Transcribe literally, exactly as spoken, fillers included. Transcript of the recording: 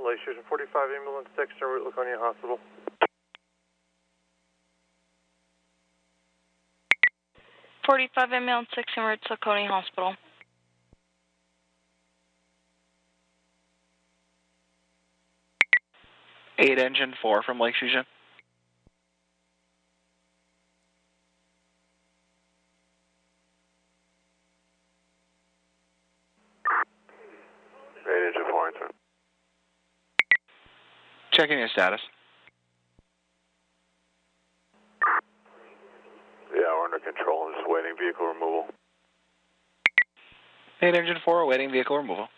Lake Fusion forty-five ambulance six en route Laconia Hospital. forty-five ambulance six en route to Laconia Hospital. eight engine four from Lake Fusion. eight engine four, answer. Checking your status. Yeah, we're under control. I'm just waiting vehicle removal. eight engine four awaiting vehicle removal.